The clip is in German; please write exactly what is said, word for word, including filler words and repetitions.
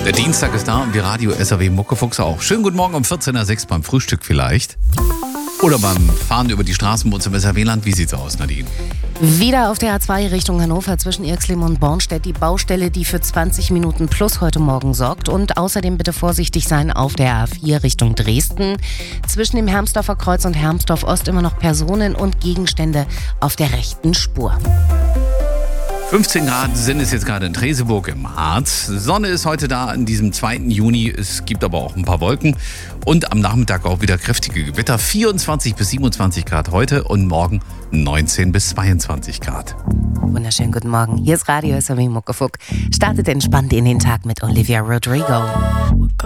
Der Dienstag ist da und wir Radio S R W Muckefuchs auch. Schönen guten Morgen um vierzehn Uhr sechs beim Frühstück vielleicht. Oder beim Fahren über die Straßen bei uns im S R W-Land. Wie sieht's aus, Nadine? Wieder auf der A zwei Richtung Hannover zwischen Irxlim und Bornstedt die Baustelle, die für zwanzig Minuten plus heute Morgen sorgt. Und außerdem bitte vorsichtig sein auf der A vier Richtung Dresden. Zwischen dem Hermsdorfer Kreuz und Hermsdorf Ost immer noch Personen und Gegenstände auf der rechten Spur. fünfzehn Grad sind es jetzt gerade in Treseburg im Harz. Sonne ist heute da an diesem zweiten Juni. Es gibt aber auch ein paar Wolken. Und am Nachmittag auch wieder kräftige Gewitter. vierundzwanzig bis siebenundzwanzig Grad heute und morgen neunzehn bis zweiundzwanzig Grad. Wunderschönen guten Morgen. Hier ist Radio S R W Muckefuck. Startet entspannt in den Tag mit Olivia Rodrigo.